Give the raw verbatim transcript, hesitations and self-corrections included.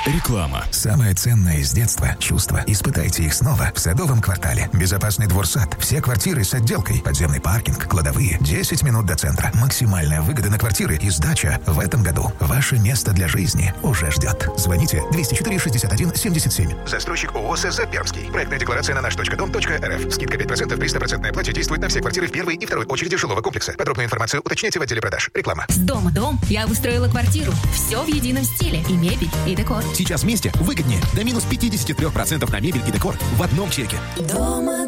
Реклама. Самое ценное из детства – чувства. Испытайте их снова в Садовом квартале. Безопасный двор-сад. Все квартиры с отделкой. Подземный паркинг, кладовые. десять минут до центра. Максимальная выгода на квартиры и сдача в этом году. Ваше место для жизни уже ждет. Звоните двести четыре шестьдесят один семьдесят семь. Застройщик ООО СЗ Пермский. Проектная декларация на наш точка дом точка эр эф. Скидка пять процентов при сто процентной оплате действует на все квартиры в первой и второй очереди жилого комплекса. Подробную информацию уточняйте в отделе продаж. Реклама. С дома дом я обустроила квартиру. Все в едином стиле. И мебель, и декор. Сейчас вместе выгоднее. До минус пятьдесят три процента на мебель и декор в одном чеке. Дома